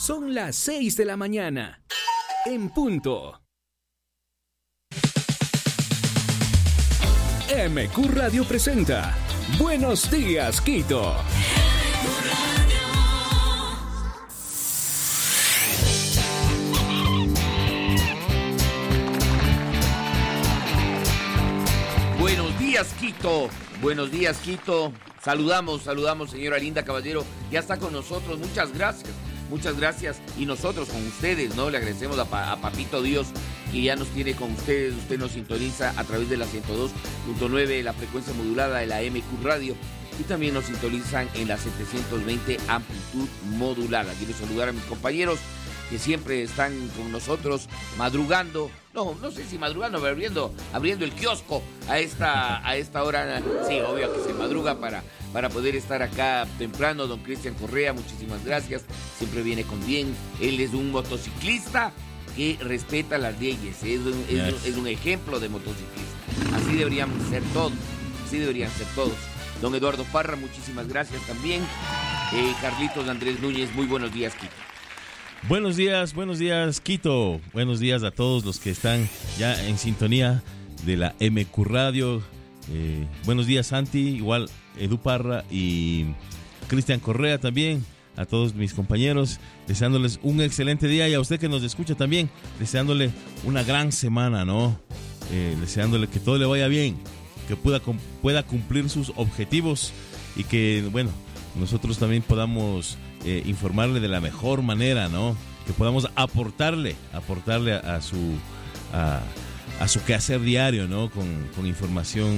Son las 6 de la mañana. En punto. MQ Radio presenta Buenos Días, Quito. Buenos días, Quito. Buenos días, Quito. Saludamos, señora Linda Caballero. Ya está con nosotros. Muchas gracias. Y nosotros con ustedes, ¿no? Le agradecemos a Papito Dios que ya nos tiene con ustedes. Usted nos sintoniza a través de la 102.9, la frecuencia modulada de la MQ Radio. Y también nos sintonizan en la 720 amplitud modulada. Quiero saludar a mis compañeros que siempre están con nosotros madrugando, no sé si madrugando, pero abriendo el kiosco a esta hora. Sí, obvio que se madruga para poder estar acá temprano. Don Cristian Correa, muchísimas gracias, siempre viene con bien. Él es un motociclista que respeta las leyes, es un ejemplo de motociclista. Así deberían ser todos. Don Eduardo Parra, muchísimas gracias también. Carlitos Andrés Núñez, muy buenos días, Quito. Buenos días, Quito. Buenos días a todos los que están ya en sintonía de la MQ Radio. Buenos días, Santi, igual Edu Parra y Cristian Correa también. A todos mis compañeros, deseándoles un excelente día, y a usted que nos escucha también, deseándole una gran semana, ¿no? Deseándole que todo le vaya bien, que pueda cumplir sus objetivos y que, bueno, nosotros también podamos informarle de la mejor manera, ¿no? Que podamos aportarle a su quehacer diario, ¿no? Con información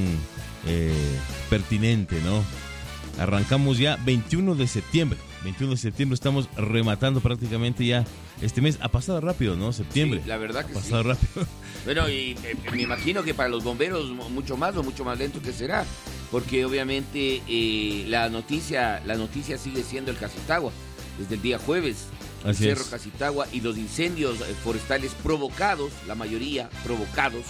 pertinente, ¿no? Arrancamos ya 21 de septiembre, estamos rematando prácticamente ya este mes. Ha pasado rápido, ¿no? Septiembre. Sí, la verdad que ha pasado rápido. Bueno, y me imagino que para los bomberos mucho más lento que será, porque obviamente la noticia sigue siendo el Cacitagua desde el día jueves. El Cerro Cacitagua y los incendios forestales provocados, la mayoría provocados,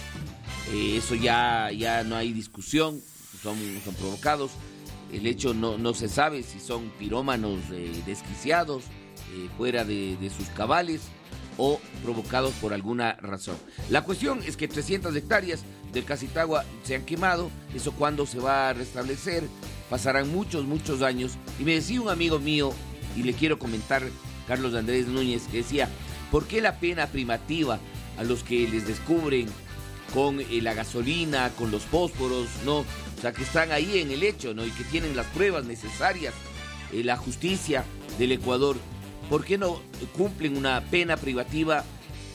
eso ya no hay discusión, son provocados. El hecho no se sabe si son pirómanos desquiciados, fuera de sus cabales, o provocados por alguna razón. La cuestión es que 300 hectáreas del Cacitagua se han quemado. ¿Eso cuándo se va a restablecer? Pasarán muchos años. Y me decía un amigo mío, y le quiero comentar, Carlos Andrés Núñez, que decía: ¿por qué la pena privativa a los que les descubren con la gasolina, con los fósforos, ¿no? O sea, que están ahí en el hecho, ¿no? Y que tienen las pruebas necesarias, la justicia del Ecuador. ¿Por qué no cumplen una pena privativa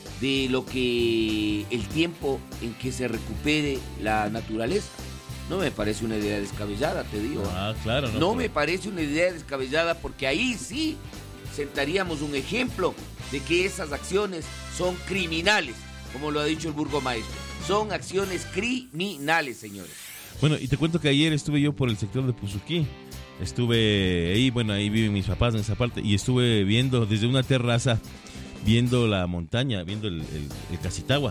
de lo que el tiempo en que se recupere la naturaleza? No me parece una idea descabellada, te digo. Claro. No me parece una idea descabellada, porque ahí sí sentaríamos un ejemplo de que esas acciones son criminales, como lo ha dicho el burgomaestro. Son acciones criminales, señores. Bueno, y te cuento que ayer estuve yo por el sector de Puzuquí. Estuve ahí, ahí viven mis papás en esa parte, y estuve viendo desde una terraza, viendo la montaña, viendo el Cacitagua.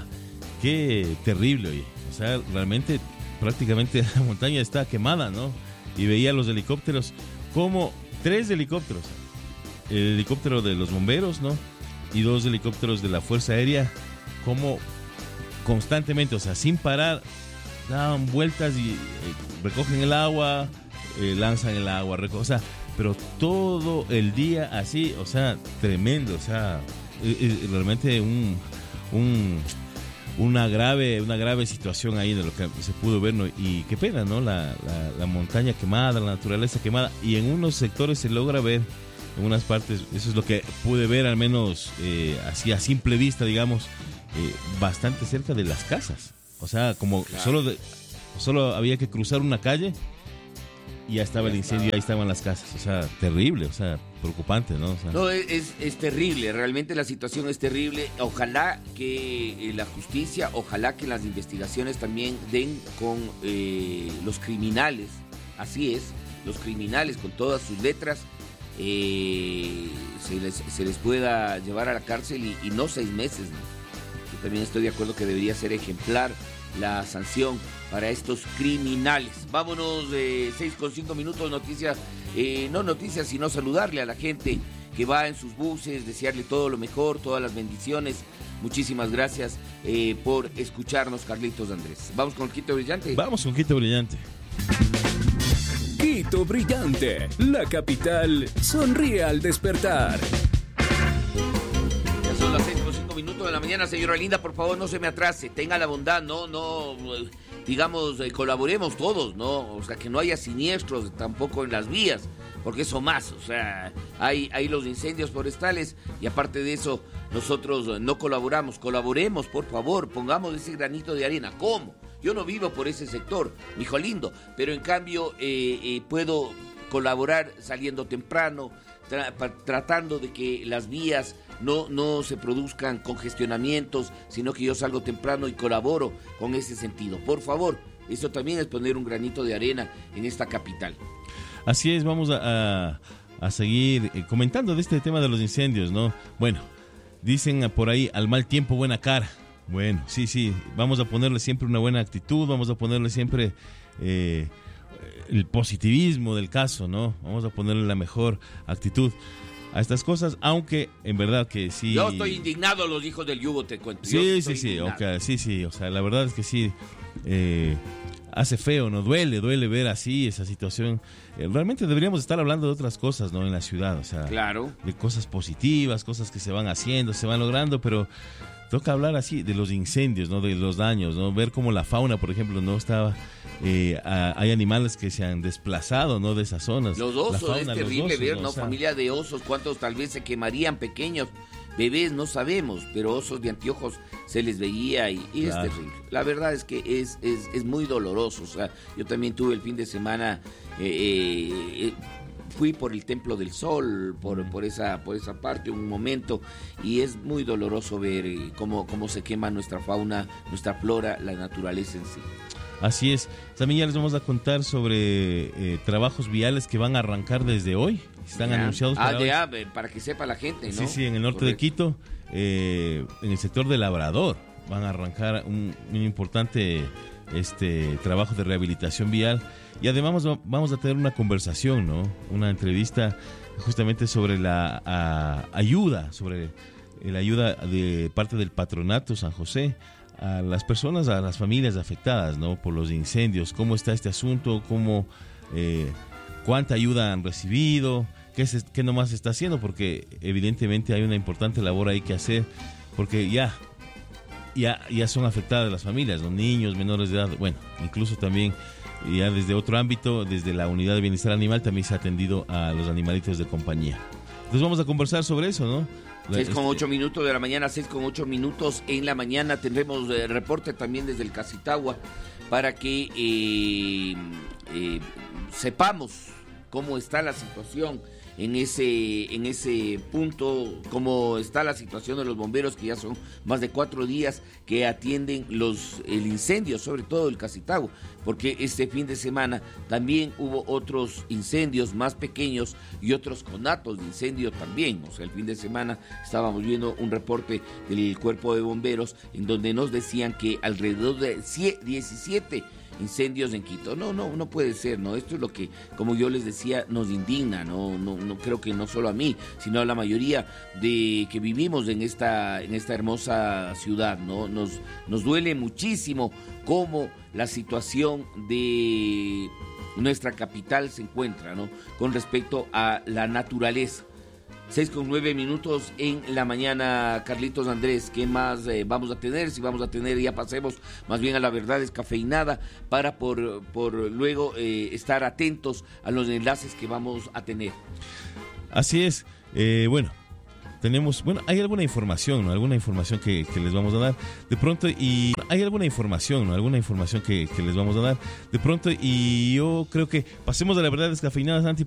Qué terrible, oye. O sea, realmente prácticamente la montaña está quemada, ¿no? Y veía los helicópteros, como 3 helicópteros. El helicóptero de los bomberos, ¿no? Y 2 helicópteros de la Fuerza Aérea, como constantemente, o sea, sin parar, daban vueltas y recogen el agua, lanzan el agua, o sea, pero todo el día así, o sea, tremendo, o sea, realmente una grave situación ahí de lo que se pudo ver, ¿no? Y qué pena, ¿no? La montaña quemada, la naturaleza quemada, y en unos sectores se logra ver, en unas partes, eso es lo que pude ver, al menos así a simple vista, digamos, bastante cerca de las casas, o sea, como claro. Solo había que cruzar una calle y ya estaba el incendio, ahí estaban las casas, o sea, terrible, o sea, preocupante, ¿no? O sea, no, es terrible, realmente la situación es terrible. Ojalá que la justicia, ojalá que las investigaciones también den con los criminales, así es, los criminales con todas sus letras, se les pueda llevar a la cárcel y no 6 meses, ¿no? Yo también estoy de acuerdo que debería ser ejemplar la sanción para estos criminales. Vámonos, 6:05 minutos, noticias, no noticias, sino saludarle a la gente que va en sus buses, desearle todo lo mejor, todas las bendiciones. Muchísimas gracias por escucharnos, Carlitos Andrés. ¿Vamos con Quito Brillante? Vamos con Quito Brillante. Quito Brillante, la capital sonríe al despertar. Ya son las 6:05 de la mañana, señora Linda, por favor no se me atrase, tenga la bondad, digamos, colaboremos todos, ¿no? O sea, que no haya siniestros tampoco en las vías, porque eso más, o sea, hay los incendios forestales y aparte de eso, nosotros no colaboremos, por favor, pongamos ese granito de arena. ¿Cómo? Yo no vivo por ese sector, mijo lindo, pero en cambio puedo colaborar saliendo temprano, tratando de que las vías no se produzcan congestionamientos, sino que yo salgo temprano y colaboro con ese sentido. Por favor, eso también es poner un granito de arena en esta capital. Así es, vamos a seguir comentando de este tema de los incendios, ¿no? Bueno, dicen por ahí, al mal tiempo buena cara. Bueno, sí, vamos a ponerle siempre una buena actitud, vamos a ponerle siempre el positivismo del caso, ¿no? Vamos a ponerle la mejor actitud a estas cosas, aunque en verdad que sí... Yo estoy indignado, los hijos del yugo, te cuento. Sí, o sea, la verdad es que sí, hace feo, ¿no? Duele ver así esa situación. Realmente deberíamos estar hablando de otras cosas, ¿no? En la ciudad, o sea, claro, de cosas positivas, cosas que se van haciendo, se van logrando, pero... Toca hablar así de los incendios, ¿no? De los daños, ¿no? Ver cómo la fauna, por ejemplo, no estaba... hay animales que se han desplazado, ¿no? De esas zonas. Los osos, fauna, es terrible osos, ver, ¿no? O sea, familia de osos, cuántos tal vez se quemarían pequeños. Bebés no sabemos, pero osos de anteojos se les veía y claro. Es terrible. La verdad es que es muy doloroso. O sea, yo también tuve el fin de semana... fui por el Templo del Sol, por esa parte un momento, y es muy doloroso ver cómo se quema nuestra fauna, nuestra flora, la naturaleza en sí. Así es. También ya les vamos a contar sobre trabajos viales que van a arrancar desde hoy. Están anunciados para hoy. Para que sepa la gente, ¿no? Sí, en el norte de Quito, en el sector de Labrador, van a arrancar un importante trabajo de rehabilitación vial. Y además vamos a tener una conversación, ¿no? Una entrevista justamente sobre la ayuda de parte del Patronato San José a las personas, a las familias afectadas, ¿no? Por los incendios. ¿Cómo está este asunto? ¿Cuánta ayuda han recibido? ¿Qué nomás se está haciendo? Porque evidentemente hay una importante labor ahí que hacer, porque ya son afectadas las familias, los niños menores de edad, bueno, incluso también ya desde otro ámbito, desde la unidad de bienestar animal también se ha atendido a los animalitos de compañía. Entonces vamos a conversar sobre eso, ¿no? 6:08 de la mañana, 6:08 en la mañana, tendremos reporte también desde el Casitagua para que sepamos cómo está la situación en ese punto, cómo está la situación de los bomberos, que ya son más de 4 días que atienden el incendio, sobre todo el Casitagua, porque este fin de semana también hubo otros incendios más pequeños y otros conatos de incendio también. O sea, el fin de semana estábamos viendo un reporte del cuerpo de bomberos en donde nos decían que alrededor de 17 incendios en Quito. No puede ser, ¿no? Esto es lo que, como yo les decía, nos indigna, no creo que no solo a mí, sino a la mayoría de que vivimos en esta hermosa ciudad, ¿no? Nos duele muchísimo cómo la situación de nuestra capital se encuentra, ¿no? Con respecto a la naturaleza. 6:09 en la mañana, Carlitos Andrés. ¿Qué más vamos a tener? Si vamos a tener, ya pasemos más bien a la verdad descafeinada para por luego estar atentos a los enlaces que vamos a tener. Así es. Hay alguna información, ¿no? Alguna información que les vamos a dar de pronto, y hay alguna información, ¿no? Alguna información que les vamos a dar de pronto, y yo creo que pasemos a la verdad descafeinada, Santi,